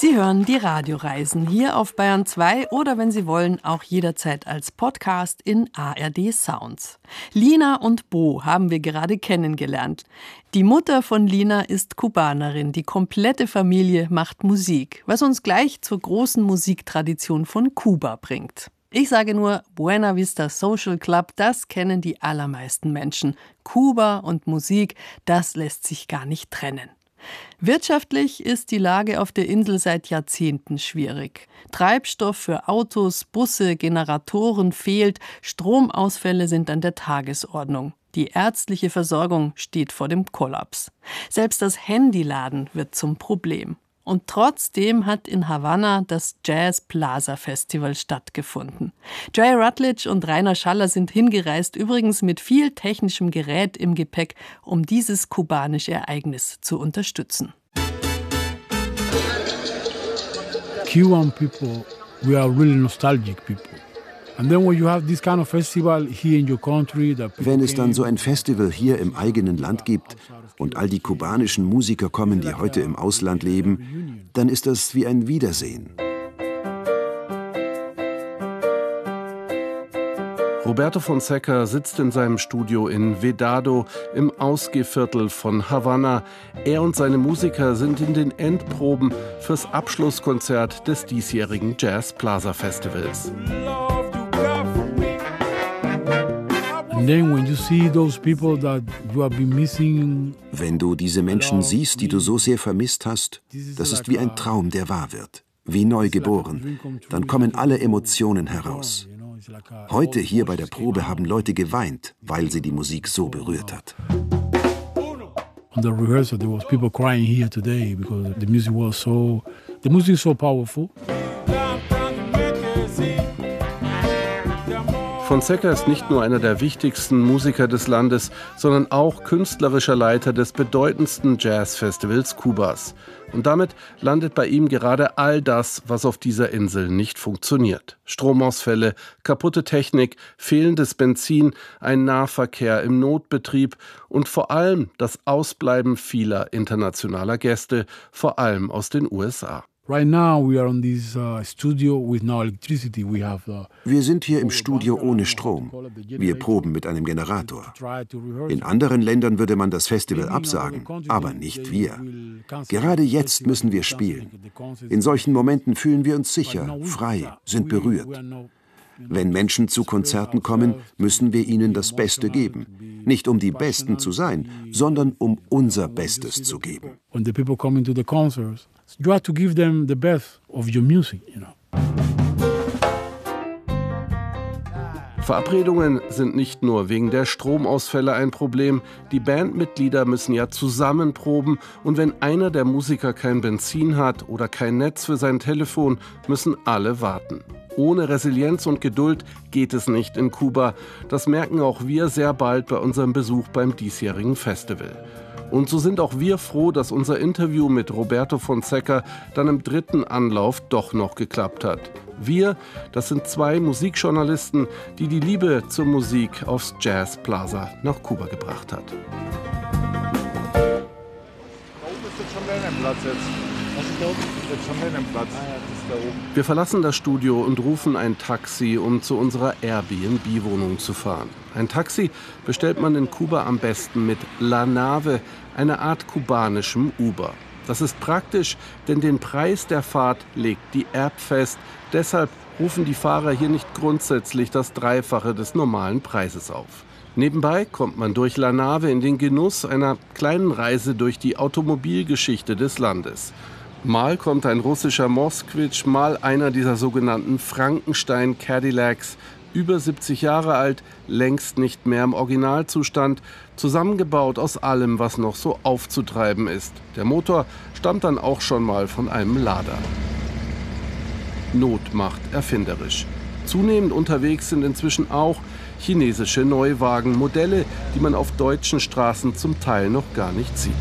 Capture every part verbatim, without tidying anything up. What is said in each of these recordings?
Sie hören die Radioreisen hier auf Bayern zwei oder wenn Sie wollen, auch jederzeit als Podcast in A R D Sounds. Lina und Bo haben wir gerade kennengelernt. Die Mutter von Lina ist Kubanerin. Die komplette Familie macht Musik, was uns gleich zur großen Musiktradition von Kuba bringt. Ich sage nur, Buena Vista Social Club, das kennen die allermeisten Menschen. Kuba und Musik, das lässt sich gar nicht trennen. Wirtschaftlich ist die Lage auf der Insel seit Jahrzehnten schwierig. Treibstoff für Autos, Busse, Generatoren fehlt, Stromausfälle sind an der Tagesordnung. Die ärztliche Versorgung steht vor dem Kollaps. Selbst das Handyladen wird zum Problem. Und trotzdem hat in Havanna das Jazz Plaza Festival stattgefunden. Jay Rutledge und Rainer Schaller sind hingereist, übrigens mit viel technischem Gerät im Gepäck, um dieses kubanische Ereignis zu unterstützen. Cuban people, we are really nostalgic people. Wenn es dann so ein Festival hier im eigenen Land gibt und all die kubanischen Musiker kommen, die heute im Ausland leben, dann ist das wie ein Wiedersehen. Roberto Fonseca sitzt in seinem Studio in Vedado im Ausgehviertel von Havanna. Er und seine Musiker sind in den Endproben fürs Abschlusskonzert des diesjährigen Jazz Plaza Festivals. Wenn du diese Menschen siehst, die du so sehr vermisst hast, das ist wie ein Traum, der wahr wird, wie neu geboren. Dann kommen alle Emotionen heraus. Heute hier bei der Probe haben Leute geweint, weil sie die Musik so berührt hat. On the rehearsal, there was people crying here today because the music was so, the music is so powerful. Fonseca ist nicht nur einer der wichtigsten Musiker des Landes, sondern auch künstlerischer Leiter des bedeutendsten Jazzfestivals Kubas. Und damit landet bei ihm gerade all das, was auf dieser Insel nicht funktioniert. Stromausfälle, kaputte Technik, fehlendes Benzin, ein Nahverkehr im Notbetrieb und vor allem das Ausbleiben vieler internationaler Gäste, vor allem aus den U S A. Wir sind hier im Studio ohne Strom. Wir proben mit einem Generator. In anderen Ländern würde man das Festival absagen, aber nicht wir. Gerade jetzt müssen wir spielen. In solchen Momenten fühlen wir uns sicher, frei, sind berührt. Wenn Menschen zu Konzerten kommen, müssen wir ihnen das Beste geben. Nicht um die Besten zu sein, sondern um unser Bestes zu geben. When the people come into the concerts, you have to give them the best of your music, you know. Verabredungen sind nicht nur wegen der Stromausfälle ein Problem. Die Bandmitglieder müssen ja zusammen proben und wenn einer der Musiker kein Benzin hat oder kein Netz für sein Telefon, müssen alle warten. Ohne Resilienz und Geduld geht es nicht in Kuba. Das merken auch wir sehr bald bei unserem Besuch beim diesjährigen Festival. Und so sind auch wir froh, dass unser Interview mit Roberto Fonseca dann im dritten Anlauf doch noch geklappt hat. Wir, das sind zwei Musikjournalisten, die die Liebe zur Musik aufs Jazz Plaza nach Kuba gebracht hat. Da oben ist jetzt schon wieder ein Platz jetzt. Was ist da oben? Jetzt schon wieder ein Platz. Ah, ja, das ist da oben. Wir verlassen das Studio und rufen ein Taxi, um zu unserer Airbnb-Wohnung zu fahren. Ein Taxi bestellt man in Kuba am besten mit La Nave, einer Art kubanischem Uber. Das ist praktisch, denn den Preis der Fahrt legt die App fest. Deshalb rufen die Fahrer hier nicht grundsätzlich das Dreifache des normalen Preises auf. Nebenbei kommt man durch La Nave in den Genuss einer kleinen Reise durch die Automobilgeschichte des Landes. Mal kommt ein russischer Moskwitsch, mal einer dieser sogenannten Frankenstein Cadillacs, über siebzig Jahre alt, längst nicht mehr im Originalzustand, zusammengebaut aus allem, was noch so aufzutreiben ist. Der Motor stammt dann auch schon mal von einem Lader. Not macht erfinderisch. Zunehmend unterwegs sind inzwischen auch chinesische Neuwagen, Modelle, die man auf deutschen Straßen zum Teil noch gar nicht sieht.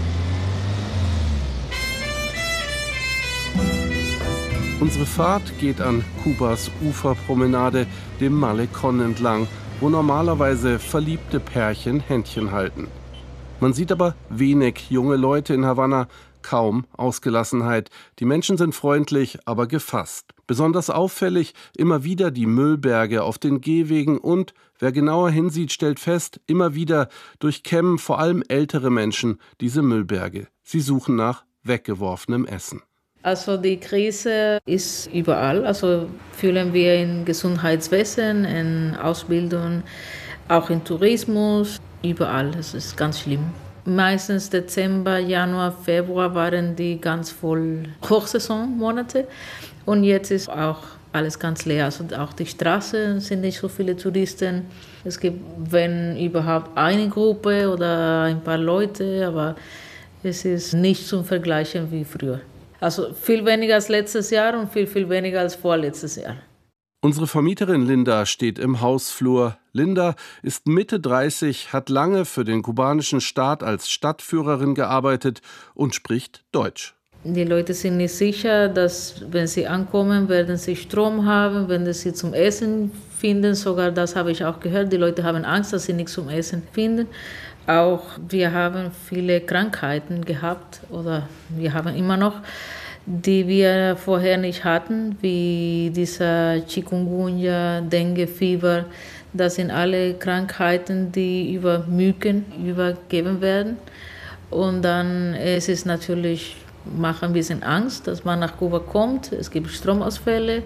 Unsere Fahrt geht an Kubas Uferpromenade, dem Malecón entlang, wo normalerweise verliebte Pärchen Händchen halten. Man sieht aber wenig junge Leute in Havanna, kaum Ausgelassenheit. Die Menschen sind freundlich, aber gefasst. Besonders auffällig immer wieder die Müllberge auf den Gehwegen und, wer genauer hinsieht, stellt fest, immer wieder durchkämmen vor allem ältere Menschen diese Müllberge. Sie suchen nach weggeworfenem Essen. Also die Krise ist überall. Also fühlen wir im Gesundheitswesen, in Ausbildung, auch im Tourismus, überall. Es ist ganz schlimm. Meistens Dezember, Januar, Februar waren die ganz voll Hochsaisonmonate. Und jetzt ist auch alles ganz leer. Also auch die Straßen sind nicht so viele Touristen. Es gibt, wenn überhaupt, eine Gruppe oder ein paar Leute, aber es ist nicht zum Vergleichen wie früher. Also viel weniger als letztes Jahr und viel, viel weniger als vorletztes Jahr. Unsere Vermieterin Linda steht im Hausflur. Linda ist Mitte dreißig, hat lange für den kubanischen Staat als Stadtführerin gearbeitet und spricht Deutsch. Die Leute sind nicht sicher, dass, wenn sie ankommen, werden sie Strom haben, wenn sie zum Essen finden. Sogar das habe ich auch gehört. Die Leute haben Angst, dass sie nichts zum Essen finden. Auch wir haben viele Krankheiten gehabt oder wir haben immer noch, die wir vorher nicht hatten, wie dieser Chikungunya, Dengue-Fieber. Das sind alle Krankheiten, die über Mücken übergeben werden. Und dann es ist natürlich, macht ein bisschen Angst, dass man nach Kuba kommt. Es gibt Stromausfälle,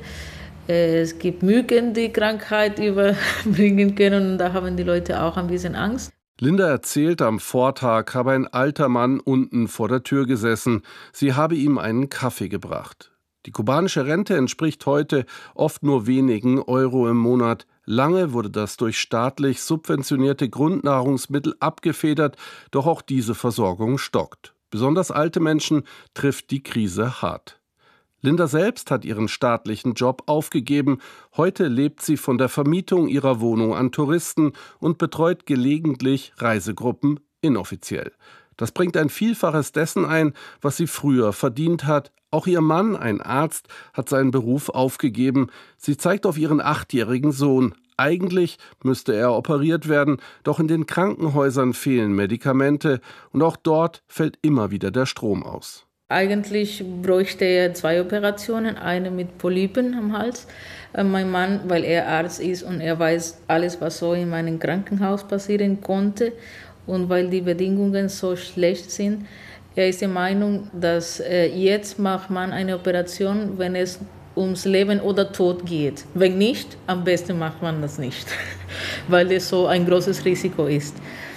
es gibt Mücken, die Krankheit überbringen können. Und da haben die Leute auch ein bisschen Angst. Linda erzählt, am Vortag habe ein alter Mann unten vor der Tür gesessen. Sie habe ihm einen Kaffee gebracht. Die kubanische Rente entspricht heute oft nur wenigen Euro im Monat. Lange wurde das durch staatlich subventionierte Grundnahrungsmittel abgefedert, doch auch diese Versorgung stockt. Besonders alte Menschen trifft die Krise hart. Linda selbst hat ihren staatlichen Job aufgegeben. Heute lebt sie von der Vermietung ihrer Wohnung an Touristen und betreut gelegentlich Reisegruppen inoffiziell. Das bringt ein Vielfaches dessen ein, was sie früher verdient hat. Auch ihr Mann, ein Arzt, hat seinen Beruf aufgegeben. Sie zeigt auf ihren achtjährigen Sohn. Eigentlich müsste er operiert werden, doch in den Krankenhäusern fehlen Medikamente und auch dort fällt immer wieder der Strom aus. Eigentlich bräuchte er zwei Operationen, eine mit Polypen am Hals. Mein Mann, weil er Arzt ist und er weiß alles, was so in meinem Krankenhaus passieren konnte und weil die Bedingungen so schlecht sind, er ist der Meinung, dass äh, jetzt macht man eine Operation, wenn es ums Leben oder Tod geht. Wenn nicht, am besten macht man das nicht, weil es so ein großes Risiko ist.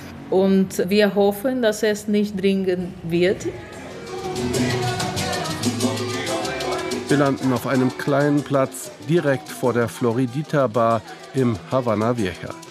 Und wir hoffen, dass es nicht dringend wird. Wir landen auf einem kleinen Platz direkt vor der Floridita Bar im Havana Vieja.